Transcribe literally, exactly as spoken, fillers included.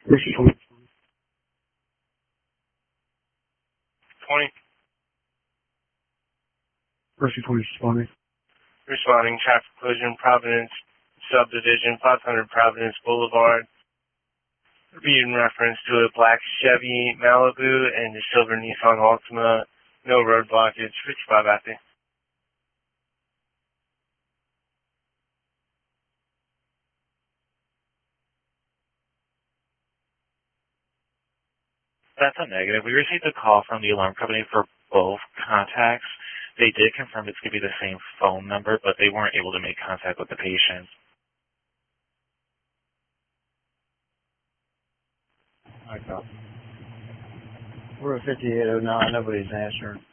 Mercy twenty. twenty. Mercy twenty responding. Responding, traffic collision, Providence Subdivision, five hundred Providence Boulevard. Reading reference to a black Chevy Malibu and a silver Nissan Altima. No road blockage, fifty-five active. That's a negative. We received a call from the alarm company for both contacts. They did confirm it's going to be the same phone number, but they weren't able to make contact with the patient. I copy. We're at fifty-eight oh nine. Nobody's answering.